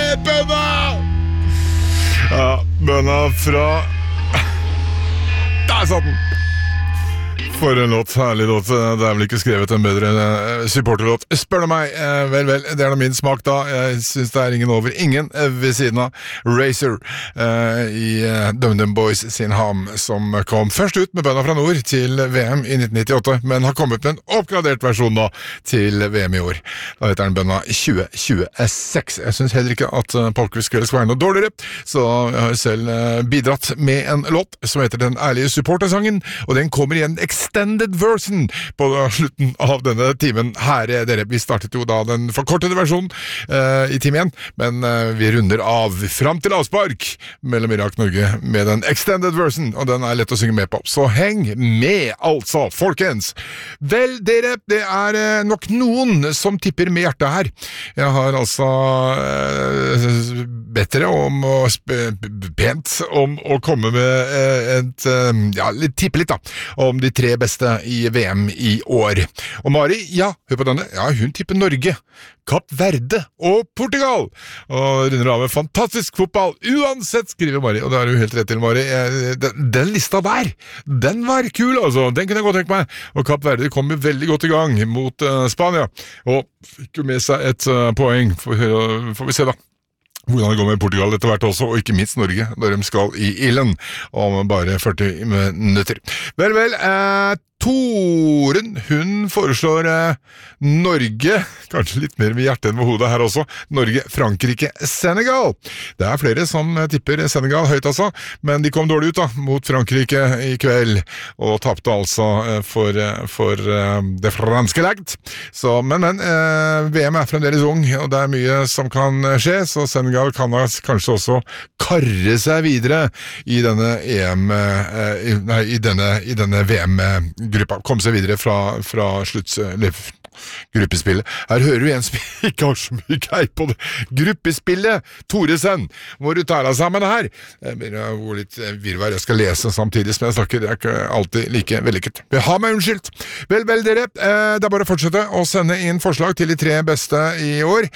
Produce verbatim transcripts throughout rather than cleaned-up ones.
bønna! Ja, bønna fra... Der satt den! For en låt, herlig låt. Det er vel ikke skrevet en bedre supporterlåt. Spør du meg, vel, vel, det er da min smak da. Jeg synes det er ingen over, ingen ved siden av Razor i DumDum Boys sin ham, som kom først ut med bønna fra nord til V M i nitten nittiåtte, men har kommet med en oppgradert versjon da til V M i år. Da heter den bønna tjue tjueseks. Jeg synes heller ikke at Polkviskveld skal være noe dårligere, så jeg har selv bidratt med en låt som heter Den ærlige supportersangen, og den kommer i en ekstremt extended version på slutten av denne timen her, dere. Vi startet jo da den forkortede versjonen uh, i time igjen, men uh, vi runder av fram til avspark mellom Irak og Norge med den extended version, og den er lett å synge med på. Så heng med, altså, folkens! Vel, dere, det er uh, nok noen som tipper med hjertet her. Jeg har altså uh, bedt dere om å sp- pent om å komme med uh, et, uh, ja, litt, tippe litt da, om de tre beste i V M i år. Og Mari, ja, hør på denne. Ja, hun tipper Norge, Kapp Verde og Portugal. Og runder av med fantastisk fotball. Uansett, skriver Mari. Og det har du helt rett til, Mari. Den, den lista der, den var kul, altså. Den kunne jeg godt tenke meg. Og Kapp Verde kom veldig godt i gang mot uh, Spania. Og fikk jo med seg et uh, poeng. Får, får vi se da hvordan det går med Portugal etter hvert også, og ikke minst Norge, når de skal i ilden om bare førti minutter. Vel, vel, eh, Toren, hun foreslår eh, Norge, kanskje litt mer med hjertet enn med hodet her også, Norge, Frankrike, Senegal. Det er flere som tipper Senegal høyt altså, men de kom dårlig ut da, mot Frankrike i kveld, og tapte altså eh, for, for eh, det franske lagt. Så, men, men, eh, V M er fremdeles ung, og det er mye som kan skje, så Senegal kan kanskje også karre seg videre i denne E M, eh, nei, i denne, i denne V M-gruppa, komme seg videre fra, fra slutts, eller, gruppespillet. Her hører du en som ikke har så mye gei på det. Gruppespillet, Thoresen, må du ta deg sammen her. Jeg begynner å gå litt virvar, jeg skal lese samtidig som jeg snakker, det er ikke alltid like vellykket. Jeg har meg unnskyldt. Vel, vel dere, det er bare å fortsette å sende inn forslag til de tre beste i år,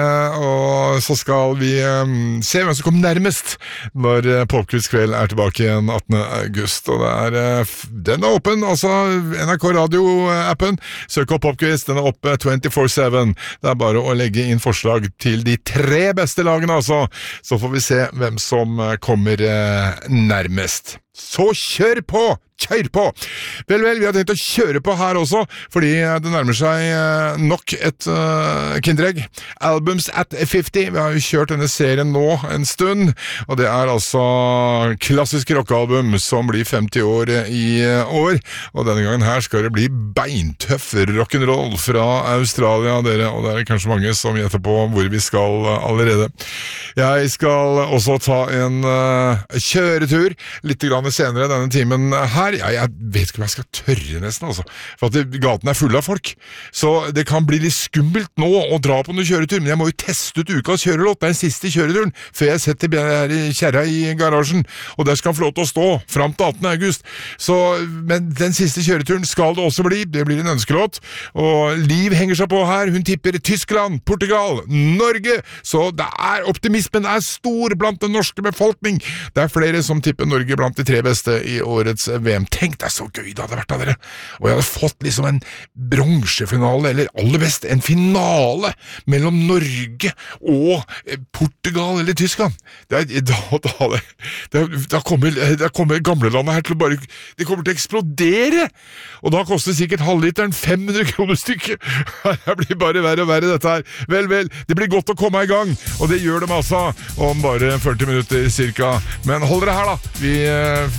og så skal vi se hvem som kommer nærmest når Popquiz-kveld er tilbake igjen attende august, og det er, den er åpen, altså N R K Radio-appen, søk opp Popquiz, den er oppe twenty-four seven. Det er bare å legge inn forslag til de tre beste lagene, altså. Så får vi se hvem som kommer nærmest. Så kjør på! Kjør på! Vel, vel, vi har tenkt å kjøre på her også, fordi det nærmer seg nok et uh, kinderegg. Albums at fifty. Vi har jo kjørt denne serien nå en stund, og det er altså klassisk rockealbum som blir femti år i år, og denne gangen her skal det bli beintøff rock'n'roll fra Australia, dere, og det er kanskje mange som gjetter på hvor vi skal allerede. Jeg skal også ta en uh, kjøretur litt grann senere denne timen her. Ja, jeg vet ikke om jeg skal tørre nesten, altså. For at det, gaten er full av folk. Så det kan bli litt skummelt nå å dra på noen kjøretur, men jeg må jo teste ut ukas kjørelåt. Det er den siste kjøreturen, før jeg setter kjerra i garasjen, og der skal han få lov til å stå fram til attende august. Så, men den siste kjøreturen skal det også bli. Det blir en ønskelåt, og Liv henger seg på her. Hun tipper Tyskland, Portugal, Norge. Så det er, optimismen er stor blant den norske befolkning. Det er flere som tipper Norge blant de tre beste i årets V M. Tenk deg så gøy det hadde vært av dere. Og jeg hadde fått liksom en bronsefinale, eller aller best, en finale mellom Norge og Portugal eller Tyskland. Da, da, da, da, da kommer, da kommer gamlelandet her til å bare, det kommer til å eksplodere, og da koster sikkert halvliteren fem hundre kroner stykket. Det blir bare verre og verre dette her. Vel, vel, det blir godt å komme i gang, og det gjør de altså om bare førti minutter cirka. Men hold dere her da, vi